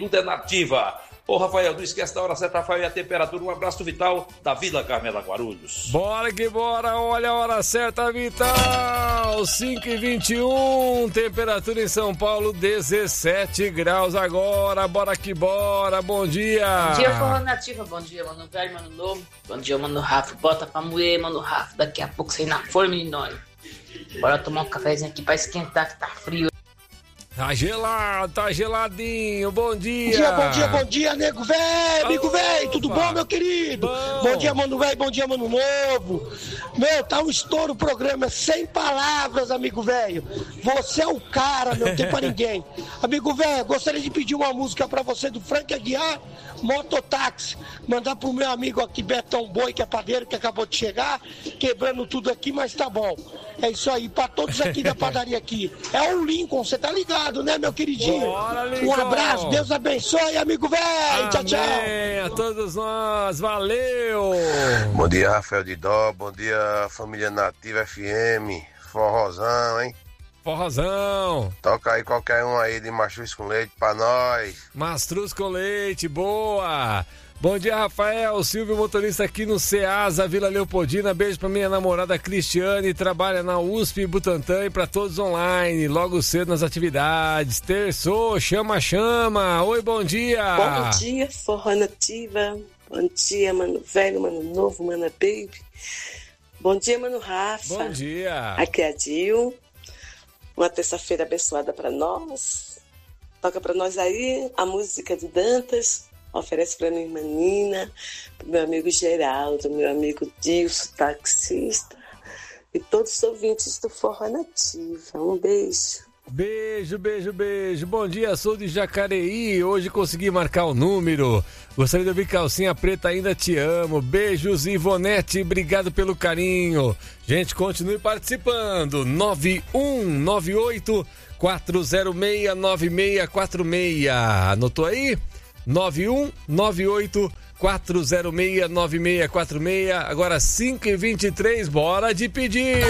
tudo é nativa. Ô, Rafael, não esquece da hora certa, Rafael, e a temperatura. Um abraço Vital da Vila Carmela Guarulhos. Bora que bora, olha a hora certa, Vital. 5h21, temperatura em São Paulo, 17 graus agora. Bora que bora, bom dia. Bom dia, Forró Nativa, bom dia, mano velho, mano novo. Bom dia, mano Rafa, bota pra moer, mano Rafa. Daqui a pouco você na forma, menino. Bora tomar um cafezinho aqui pra esquentar, que tá frio. Tá gelado, tá geladinho, bom dia. Bom dia, nego velho, amigo velho, tudo bom, meu querido? Bom dia, mano velho, bom dia, mano novo. Meu, tá um estouro o programa, sem palavras, amigo velho. Você é o cara, não tem pra ninguém. Amigo velho, gostaria de pedir uma música pra você do Frank Aguiar, Mototáxi. Mandar pro meu amigo aqui, Betão Boi, que é padeiro, que acabou de chegar, quebrando tudo aqui, mas tá bom. É isso aí, pra todos aqui da padaria aqui. É o Lincoln, você tá ligado, né, meu queridinho? Bora, Lincoln. Um abraço, Deus abençoe, amigo velho. Tchau, tchau. A todos nós, valeu. Bom dia, Rafael de Dó, bom dia, família Nativa FM, forrozão, hein? Forrozão. Toca aí qualquer um aí de mastruz com leite pra nós. Mastruz com leite, boa. Bom dia, Rafael, Silvio, motorista aqui no Ceasa, Vila Leopoldina. Beijo pra minha namorada Cristiane, trabalha na USP Butantã e pra todos online, logo cedo nas atividades. Terçou, chama. Oi, bom dia. Bom dia, Forró Nativa. Bom dia, mano velho, mano novo, mana baby. Bom dia, mano Rafa. Bom dia. Aqui é a Dil. Uma terça-feira abençoada pra nós. Toca pra nós aí a música do Dantas. Oferece pra minha irmã Nina, pro meu amigo Geraldo, meu amigo Dilson, taxista, e todos os ouvintes do Forró Nativa. Um beijo. Beijo. Bom dia, sou de Jacareí. Hoje consegui marcar o número. Gostaria de ouvir Calcinha Preta, ainda te amo. Beijos, Ivonete, obrigado pelo carinho. Gente, continue participando. 9198 406 9646. Anotou aí? 9198 406 9646. Agora 5h23, bora de pedir.